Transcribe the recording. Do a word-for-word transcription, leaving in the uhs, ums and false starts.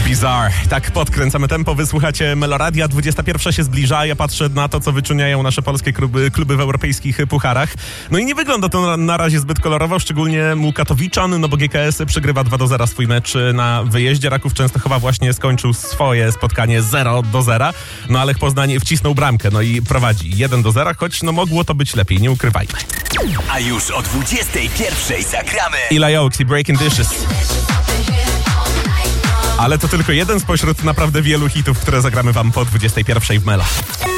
Bizarre. Tak podkręcamy tempo, wysłuchacie Meloradia, dwudziesta pierwsza się zbliża, ja patrzę na to, co wyczyniają nasze polskie kluby, kluby w europejskich pucharach. No i nie wygląda to na, na razie zbyt kolorowo, szczególnie Łukatowiczan, no bo G K S przegrywa dwa do zera swój mecz na wyjeździe. Raków Częstochowa właśnie skończył swoje spotkanie zero do zera, no ale Poznań wcisnął bramkę, no i prowadzi jeden do zera, choć no mogło to być lepiej, nie ukrywajmy. A już o dwudziestej pierwszej zagramy Eli Oaks i Breaking Dishes. Ale to tylko jeden spośród naprawdę wielu hitów, które zagramy wam po dwudziestej pierwszej w Mela.